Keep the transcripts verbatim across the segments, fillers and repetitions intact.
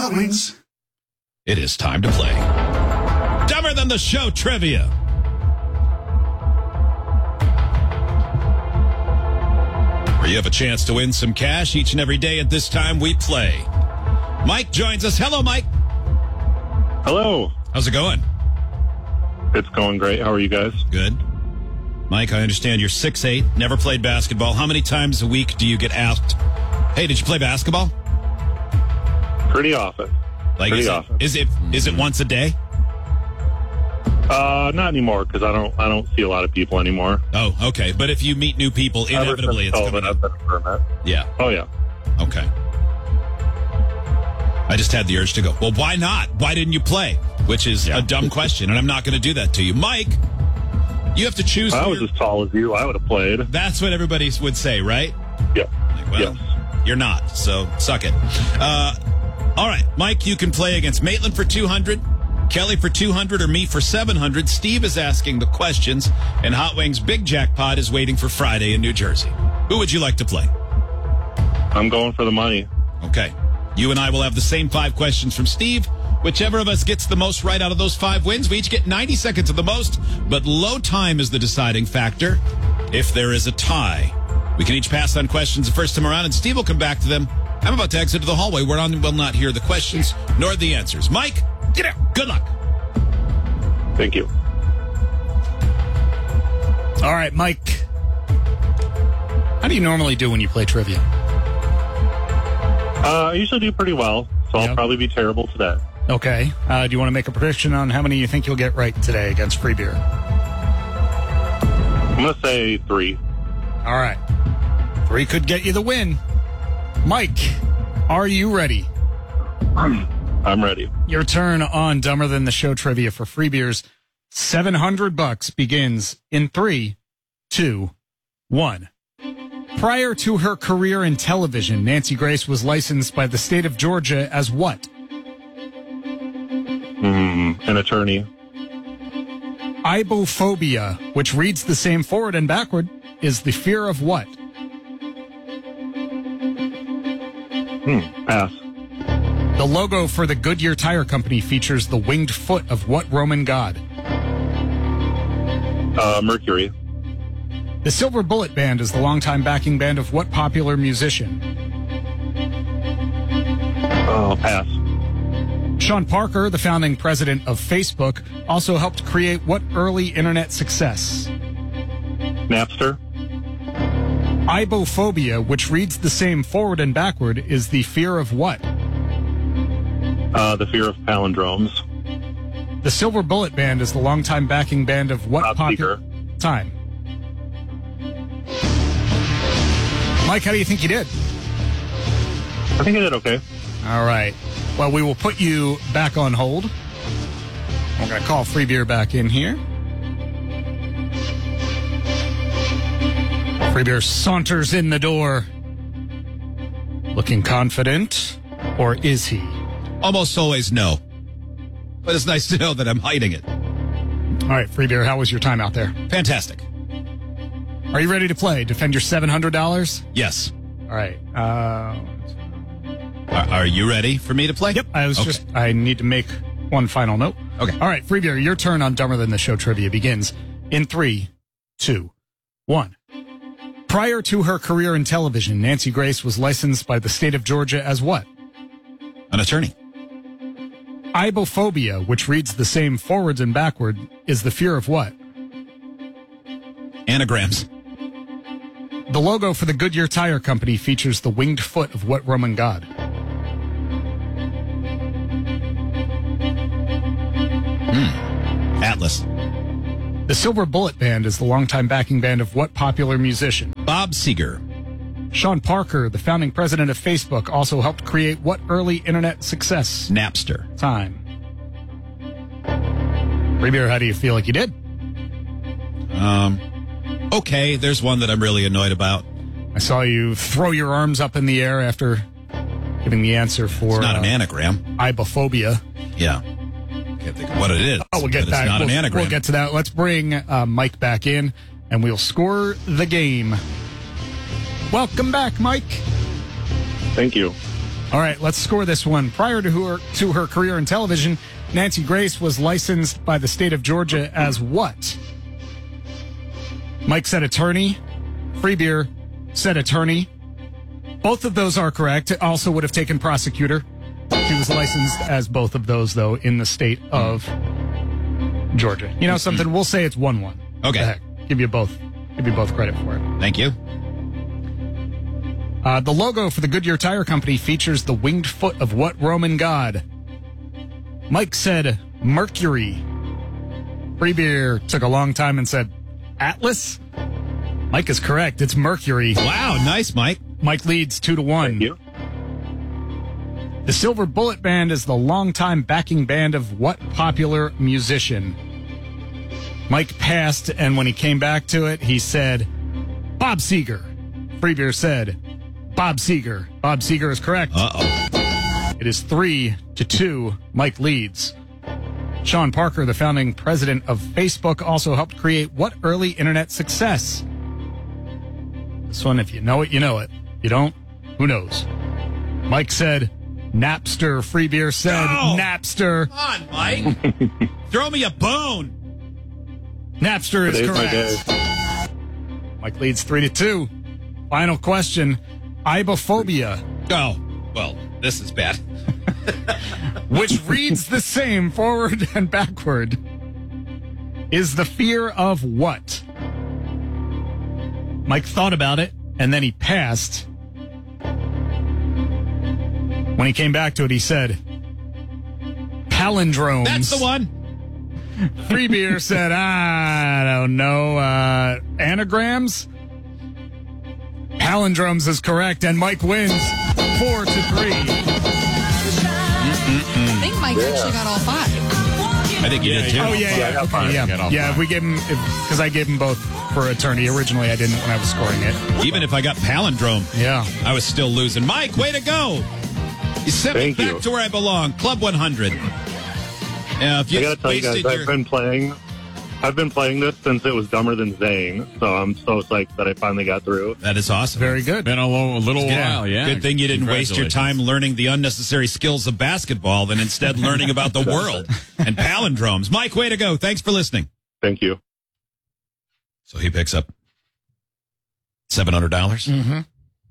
Hot Wings. It is time to play Dumber Than the Show Trivia. Where you have a chance to win some cash each and every day at this time we play. Mike joins us. Hello, Mike. Hello. How's it going? It's going great. How are you guys? Good. Mike, I understand you're six eight, never played basketball. How many times a week do you get asked, hey, did you play basketball? Pretty often. Like, Pretty is often. It, is it is it once a day? Uh, not anymore because I don't I don't see a lot of people anymore. Oh, okay. But if you meet new people, inevitably it's Ever coming since up. COVID, I've been a permit. Yeah. Oh yeah. Okay. I just had the urge to go, well, why not? Why didn't you play? Which is Yeah. a dumb question, and I'm not going to do that to you. Mike, you have to choose. I who was you're- as tall as you. I would have played. That's what everybody would say, right? Yeah. Like, well, Yes. you're not, so suck it. Uh, all right, Mike, you can play against Maitland for two hundred, Kelly for two hundred, or me for seven hundred. Steve is asking the questions, and Hot Wings' big jackpot is waiting for Friday in New Jersey. Who would you like to play? I'm going for the money. Okay. You and I will have the same five questions from Steve. Whichever of us gets the most right out of those five wins, we each get ninety seconds of the most, but low time is the deciding factor. If there is a tie, we can each pass on questions the first time around, and Steve will come back to them. I'm about to exit to the hallway where I will not hear the questions nor the answers. Mike, get out. Good luck. Thank you. All right, Mike. How do you normally do when you play trivia? Uh, I usually do pretty well, so Yep. I'll probably be terrible today. Okay. Uh, do you want to make a prediction on how many you think you'll get right today against Free Beer? I'm going to say three. All right. Three could get you the win. Mike, are you ready? I'm ready. Your turn on Dumber Than the Show Trivia for Free Beer's seven hundred bucks begins in three, two, one. Prior to her career in television, Nancy Grace was licensed by the state of Georgia as what? Mm, an attorney. Ibophobia, which reads the same forward and backward, is the fear of what? Hmm, pass. The logo for the Goodyear Tire Company features the winged foot of what Roman god? Uh, Mercury. The Silver Bullet Band is the longtime backing band of what popular musician? Oh, pass. Sean Parker, the founding president of Facebook, also helped create what early internet success? Napster. Ibophobia, which reads the same forward and backward, is the fear of what? Uh, the fear of palindromes. The Silver Bullet Band is the longtime backing band of what Bob popular Seger. time? Mike, how do you think you did? I think I did okay. All right. Well, we will put you back on hold. We're going to call Free Beer back in here. Free Beer saunters in the door. Looking confident, or is he? Almost always no. But it's nice to know that I'm hiding it. All right, Free Beer, how was your time out there? Fantastic. Are you ready to play? Defend your seven hundred dollars? Yes. All right. Uh, Are, are you ready for me to play? yep, I was Okay. just, I need to make one final note. Okay. All right, Free Beer, your turn on Dumber Than the Show Trivia begins in three, two, one. Prior to her career in television, Nancy Grace was licensed by the state of Georgia as what? An attorney. Ibophobia, which reads the same forwards and backward, is the fear of what? Anagrams. The logo for the Goodyear Tire Company features the winged foot of what Roman god? Hmm. Atlas. The Silver Bullet Band is the longtime backing band of what popular musician? Bob Seger. Sean Parker, the founding president of Facebook, also helped create what early internet success? Napster. Time. Free Beer, how do you feel like you did? Um, okay, there's one that I'm really annoyed about. I saw you throw your arms up in the air after giving the answer for It's not an uh, anagram. ibophobia. Yeah. Can't think of what it is. Oh, we'll get but that. It's not we'll, an anagram. We'll get to that. Let's bring uh, Mike back in, and we'll score the game. Welcome back, Mike. Thank you. All right, let's score this one. Prior to her, to her career in television, Nancy Grace was licensed by the state of Georgia as what? Mike said attorney. Free Beer said attorney. Both of those are correct. It also would have taken prosecutor. She was licensed as both of those, though, in the state of Georgia. You know something? We'll say it's one one. Okay. The heck? Give you both. Give you both credit for it. Thank you. Uh, the logo for the Goodyear Tire Company features the winged foot of what Roman god? Mike said Mercury. Free Beer took a long time and said Atlas. Mike is correct. It's Mercury. Wow, nice, Mike. Mike leads two to one. Thank you. The Silver Bullet Band is the longtime backing band of what popular musician? Mike passed, and when he came back to it, he said Bob Seger. Free Beer said Bob Seger. Bob Seger is correct. Uh-oh. It is three to two. Mike leads. Sean Parker, the founding president of Facebook, also helped create what early internet success? This one, if you know it, you know it. You don't, who knows? Mike said Napster. Free Beer said No! Napster. Come on, Mike. Throw me a bone. Napster is Today's my correct. day. Mike leads three to two. Final question. Ibophobia, Oh, well, this is bad. which reads the same forward and backward, is the fear of what? Mike thought about it, and then he passed. When he came back to it, he said, palindromes. That's the one. Free Beer said, I don't know, uh, anagrams? Palindromes is correct, and Mike wins four to three. I think Mike actually got all five. I think you did, too. Oh, yeah, yeah. I got Okay, five. yeah. Got all Yeah, five. if we give him, because I gave him both for attorney. Originally, I didn't when I was scoring it. Even if I got palindrome, Yeah. I was still losing. Mike, way to go. You sent me Thank back you. to where I belong. Club one hundred. Yeah, if you I gotta tell you guys, wasted I've your... been playing. I've been playing this since it was dumber than Zane, so I'm so psyched that I finally got through. That is awesome. Very good. Been a little, a little Yeah. while, yeah. Good thing you didn't waste your time Congratulations. learning the unnecessary skills of basketball and instead learning about the world and palindromes. Mike, way to go. Thanks for listening. Thank you. So he picks up seven hundred dollars. Mm-hmm.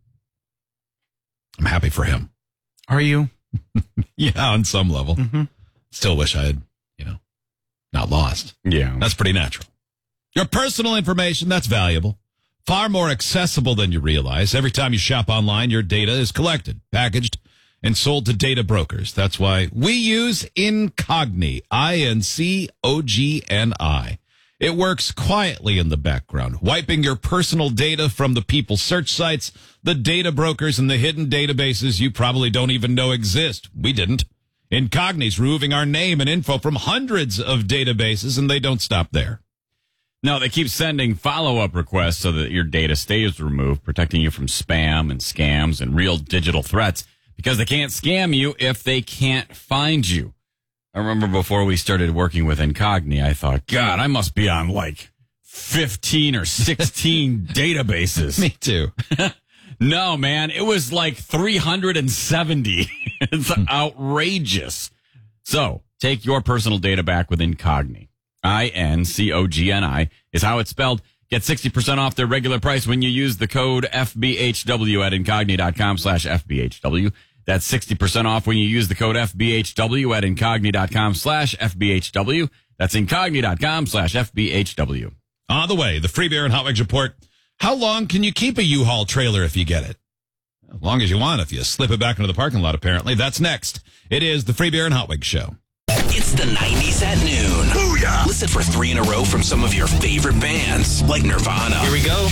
I'm happy for him. Are you? Yeah, on some level. Mm-hmm. Still wish I had, you know, not lost. Yeah. That's pretty natural. Your personal information, that's valuable. Far more accessible than you realize. Every time you shop online, your data is collected, packaged, and sold to data brokers. That's why we use Incogni, I N C O G N I. It works quietly in the background, wiping your personal data from the people's search sites, the data brokers, and the hidden databases you probably don't even know exist. We didn't. Incogni's removing our name and info from hundreds of databases, and they don't stop there. No, they keep sending follow-up requests so that your data stays removed, protecting you from spam and scams and real digital threats, because they can't scam you if they can't find you. I remember before we started working with Incogni, I thought, God, I must be on like fifteen or sixteen databases. Me too. No, man, it was like three hundred seventy. It's outrageous. So take your personal data back with Incogni. I N C O G N I is how it's spelled. Get sixty percent off their regular price when you use the code F B H W at Incogni.com slash FBHW. That's sixty percent off when you use the code F B H W at Incogni.com slash FBHW. That's Incogni.com slash FBHW. On the way, the Free Beer and Hot Wigs report. How long can you keep a U-Haul trailer if you get it? As long as you want, if you slip it back into the parking lot, apparently. That's next. It is the Free Beer and Hot Wigs show. It's the nineties at noon. Booyah! Listen for three in a row from some of your favorite bands, like Nirvana. Here we go.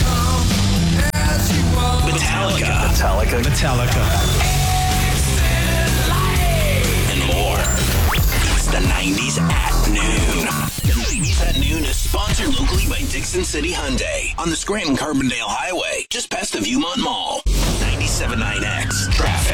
Metallica. Metallica. Metallica. And more. It's the nineties at noon. The nineties at noon is sponsored locally by Dixon City Hyundai on the Scranton-Carbondale Highway, just past the Viewmont Mall. ninety-seven point nine X. Traffic.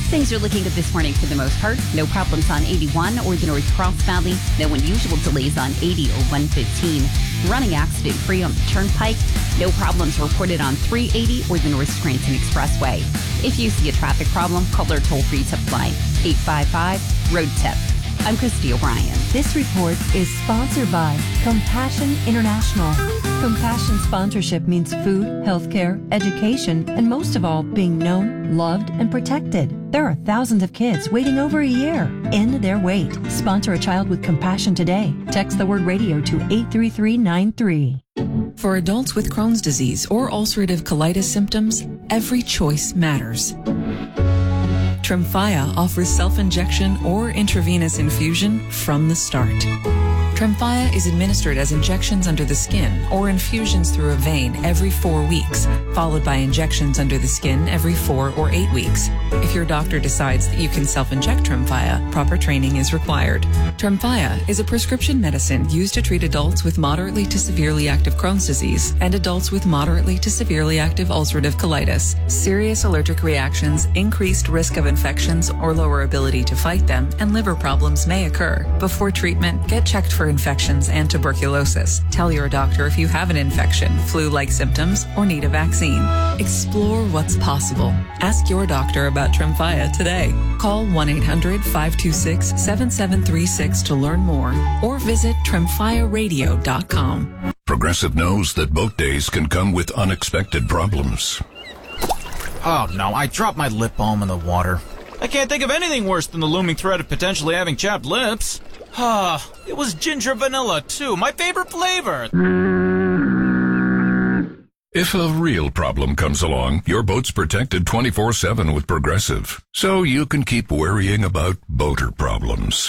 Things are looking good this morning for the most part. No problems on eighty-one or the North Cross Valley. No unusual delays on eighty or one fifteen. Running accident-free on the Turnpike. No problems reported on three eighty or the North Scranton Expressway. If you see a traffic problem, call our toll-free tip line, eight five five, road tip. I'm Christy O'Brien. This report is sponsored by Compassion International. Compassion sponsorship means food, healthcare, education, and most of all, being known, loved, and protected. There are thousands of kids waiting over a year. End their wait. Sponsor a child with compassion today. Text the word radio to eight three three nine three. For adults with Crohn's disease or ulcerative colitis symptoms, every choice matters. Tremfya offers self-injection or intravenous infusion from the start. Tremfya is administered as injections under the skin or infusions through a vein every four weeks, followed by injections under the skin every four or eight weeks. If your doctor decides that you can self-inject Tremfya, proper training is required. Tremfya is a prescription medicine used to treat adults with moderately to severely active Crohn's disease and adults with moderately to severely active ulcerative colitis. Serious allergic reactions, increased risk of infections or lower ability to fight them, and liver problems may occur. Before treatment, get checked for infections and tuberculosis. Tell your doctor if you have an infection, flu-like symptoms, or need a vaccine. Explore what's possible. Ask your doctor about Tremfya today. Call one eight hundred five two six seven seven three six to learn more or visit tremfya radio dot com. Progressive knows that boat days can come with unexpected problems. Oh no, I dropped my lip balm in the water. I can't think of anything worse than the looming threat of potentially having chapped lips. Ah, it was ginger vanilla, too. My favorite flavor. If a real problem comes along, your boat's protected twenty-four seven with Progressive. So you can keep worrying about boater problems.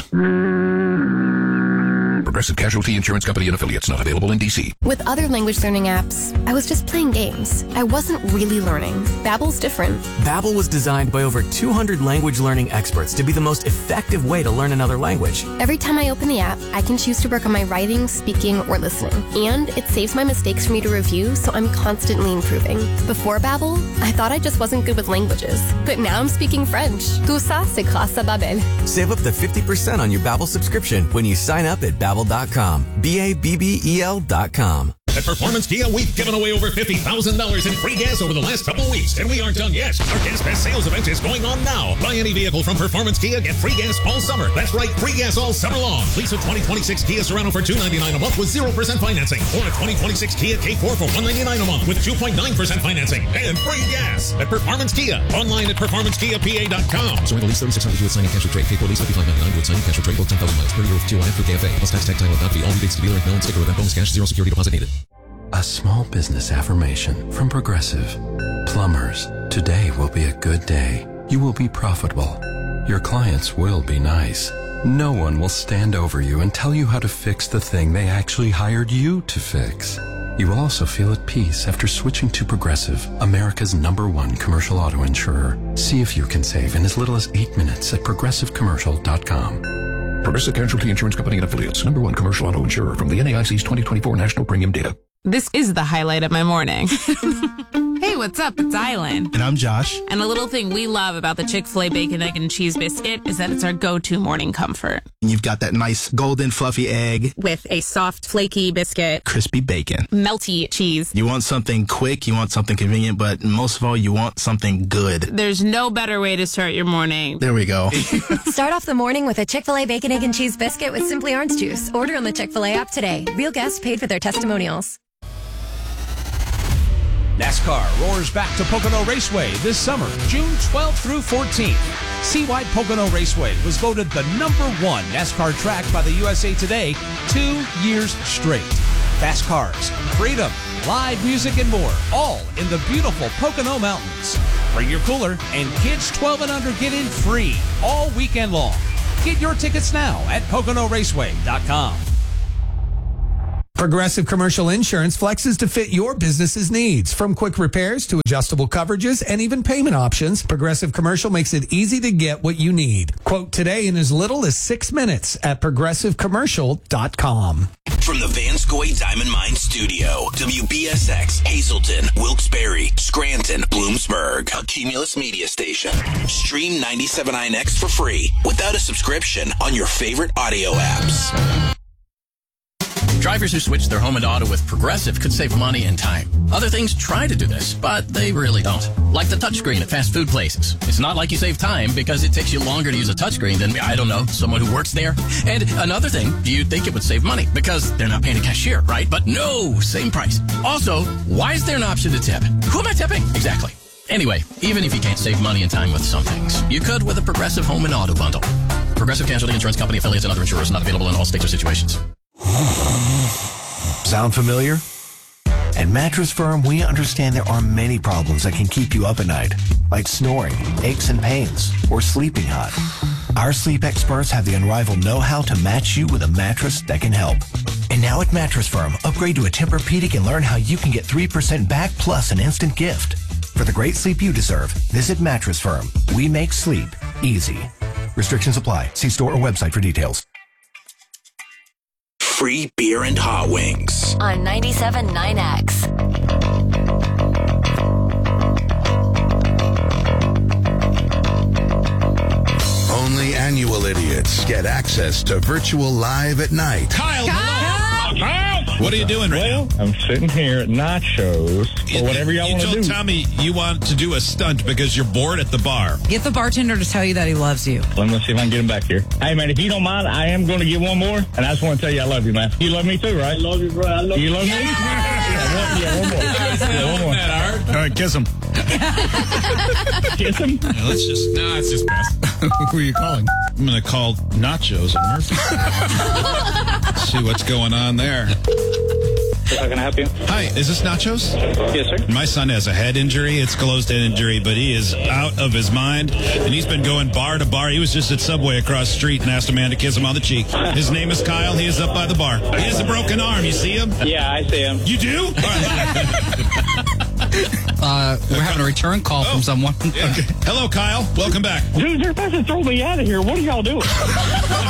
Progressive Casualty Insurance Company and Affiliates, not available in D C. With other language learning apps, I was just playing games. I wasn't really learning. Babbel's different. Babbel was designed by over two hundred language learning experts to be the most effective way to learn another language. Every time I open the app, I can choose to work on my writing, speaking, or listening. And it saves my mistakes for me to review, so I'm constantly improving. Before Babbel, I thought I just wasn't good with languages. But now I'm speaking French. Tout ça, c'est grâce à Babbel. Save up to fifty percent on your Babbel subscription when you sign up at Babbel dot com. B A B B E L dot com. At Performance Kia, we've given away over fifty thousand dollars in free gas over the last couple of weeks, and we aren't done yet. Our Gas Fest sales event is going on now. Buy any vehicle from Performance Kia, get free gas all summer. That's right, free gas all summer long. Lease a twenty twenty-six Kia Sorento for two hundred ninety-nine dollars a month with zero percent financing, or a twenty twenty-six Kia K four for one hundred ninety-nine dollars a month with two point nine percent financing and free gas at Performance Kia. Online at performance kia p a dot com. Sorento lease thirty-six hundred with signing cash or trade. K four lease fifty-five ninety-nine with signing cash or trade. Both ten thousand miles per year with T O N through K F A. Plus tax, tag, title, not fee. All rebates to dealer, no sticker with that bonus cash, zero security deposit needed. A small business affirmation from Progressive. Plumbers, today will be a good day. You will be profitable. Your clients will be nice. No one will stand over you and tell you how to fix the thing they actually hired you to fix. You will also feel at peace after switching to Progressive, America's number one commercial auto insurer. See if you can save in as little as eight minutes at progressive commercial dot com. Progressive Casualty Insurance Company and Affiliates, number one commercial auto insurer from the N A I C's twenty twenty-four National Premium Data. This is the highlight of my morning. Hey, what's up? It's Island. And I'm Josh. And a little thing we love about the Chick-fil-A Bacon, Egg, and Cheese Biscuit is that it's our go-to morning comfort. You've got that nice golden fluffy egg. With a soft, flaky biscuit. Crispy bacon. Melty cheese. You want something quick, you want something convenient, but most of all, you want something good. There's no better way to start your morning. There we go. Start off the morning with a Chick-fil-A Bacon, Egg, and Cheese Biscuit with Simply Orange Juice. Order on the Chick-fil-A app today. Real guests paid for their testimonials. NASCAR roars back to Pocono Raceway this summer, June twelfth through fourteenth. Seawide Pocono Raceway was voted the number one NASCAR track by the U S A Today two years straight. Fast cars, freedom, live music, and more, all in the beautiful Pocono Mountains. Bring your cooler, and kids twelve and under get in free all weekend long. Get your tickets now at pocono raceway dot com. Progressive Commercial Insurance flexes to fit your business's needs. From quick repairs to adjustable coverages and even payment options, Progressive Commercial makes it easy to get what you need. Quote today in as little as six minutes at progressive commercial dot com. From the Vanscoy Diamond Mine Studio, W B S X, Hazleton, Wilkes-Barre, Scranton, Bloomsburg, a Cumulus media station. Stream ninety-seven point nine X for free without a subscription on your favorite audio apps. Drivers who switch their home and auto with Progressive could save money and time. Other things try to do this, but they really don't. Like the touchscreen at fast food places. It's not like you save time because it takes you longer to use a touchscreen than, I don't know, someone who works there. And another thing, you'd think it would save money because they're not paying a cashier, right? But no, same price. Also, why is there an option to tip? Who am I tipping? Exactly. Anyway, even if you can't save money and time with some things, you could with a Progressive home and auto bundle. Progressive Casualty Insurance Company, affiliates, and other insurers not available in all states or situations. Sound familiar? At Mattress Firm, we understand there are many problems that can keep you up at night, like snoring, aches and pains, or sleeping hot. Our sleep experts have the unrivaled know-how to match you with a mattress that can help. And now at Mattress Firm, upgrade to a Tempur-Pedic and learn how you can get three percent back plus an instant gift. For the great sleep you deserve, visit Mattress Firm. We make sleep easy. Restrictions apply. See store or website for details. Free beer and hot wings. On ninety-seven point nine X. Only annual idiots get access to virtual live at night. Kyle, what are you doing right well, now? I'm sitting here at nachos or whatever y'all want to do. You told Tommy you want to do a stunt because you're bored at the bar. Get the bartender to tell you that he loves you. Let me see if I can get him back here. Hey, man, if you don't mind, I am going to get one more, and I just want to tell you I love you, man. You love me too, right? I love you, bro. I love you. You love yeah. me? Yeah, one, yeah, one more. Yeah, one more. All right, kiss him. Kiss him? Yeah, let's just, no, it's just best. Who are you calling? I'm going to call Nachos at Murphy. See what's going on there. How can I help you? Hi, is this Nachos? Yes, sir. My son has a head injury. It's closed head injury, but he is out of his mind, and he's been going bar to bar. He was just at Subway across the street and asked a man to kiss him on the cheek. His name is Kyle. He is up by the bar. He has a broken arm. You see him? Yeah, I see him. You do? All right. Uh, we're having a return call oh, from someone. Yeah. Okay. Hello, Kyle. Welcome back. Dude, they're about to throw me out of here. What are y'all doing?